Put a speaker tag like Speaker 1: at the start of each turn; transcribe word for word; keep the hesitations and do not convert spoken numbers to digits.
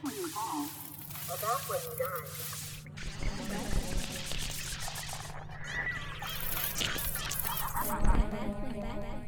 Speaker 1: when you fall.
Speaker 2: About when you die.
Speaker 3: Back, back, back, back.